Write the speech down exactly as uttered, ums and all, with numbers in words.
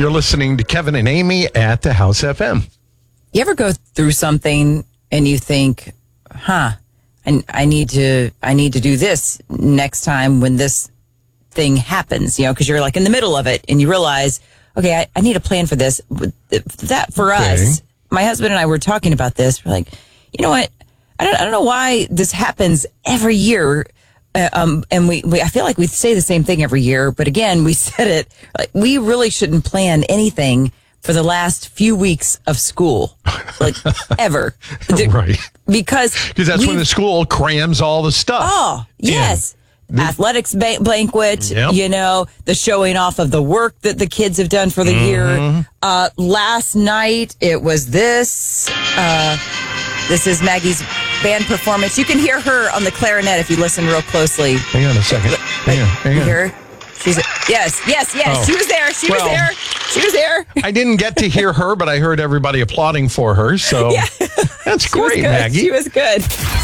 You're listening to Kevin and Amy at the House F M. You ever go through something and you think, huh, I, I need to, I need to do this next time when this thing happens, you know, because you're like in the middle of it and you realize, okay, I, I need a plan for this. That for Okay. us, my husband and I were talking about this. We're like, you know what? I don't, I don't know why this happens every year. Uh, um, and we, we, I feel like we say the same thing every year, but again, we said it, like, we really shouldn't plan anything for the last few weeks of school, like ever. Right. Because Because that's when the school crams all the stuff. Oh, yes. And Athletics ba- banquet, Yep. you know, the showing off of the work that the kids have done for the Mm-hmm. year. Uh, last night, it was this. Uh, this is Maggie's band performance. You can hear her on the clarinet if you listen real closely. Hang on a second. Hang on. Hang You on. hear her? She's yes, yes, yes. Oh. She was there. She Well, was there. She was there. I didn't get to hear her, but I heard everybody applauding for her. So Yeah. that's She was great, good. Maggie. She was good.